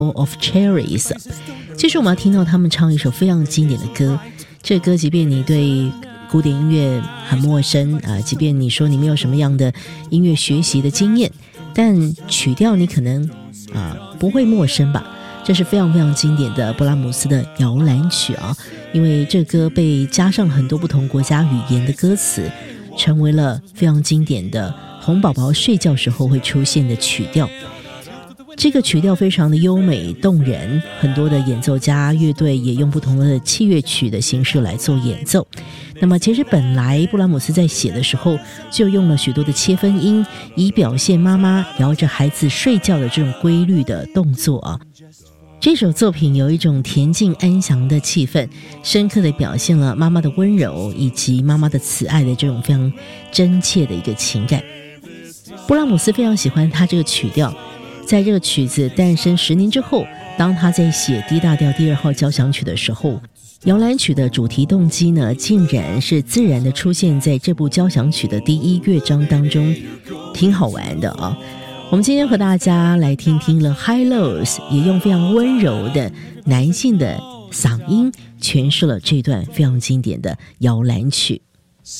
of Cherries。 其实我们要听到他们唱一首非常经典的歌，这歌即便你对古典音乐很陌生即便你说你没有什么样的音乐学习的经验，但曲调你可能不会陌生吧。这是非常非常经典的布拉姆斯的摇篮曲因为这歌被加上很多不同国家语言的歌词，成为了非常经典的哄宝宝睡觉时候会出现的曲调。这个曲调非常的优美动人，很多的演奏家乐队也用不同的器乐曲的形式来做演奏。那么其实本来布拉姆斯在写的时候就用了许多的切分音，以表现妈妈摇着孩子睡觉的这种规律的动作这首作品有一种恬静安详的气氛，深刻地表现了妈妈的温柔以及妈妈的慈爱的这种非常真切的一个情感。布拉姆斯非常喜欢他这个曲调，在这个曲子诞生10年之后，当他在写 D 大调第2号交响曲的时候，摇篮曲的主题动机呢，竟然是自然地出现在这部交响曲的第1乐章当中，挺好玩的我们今天和大家来听听了 High Lows， 也用非常温柔的男性的嗓音诠释了这段非常经典的摇篮曲。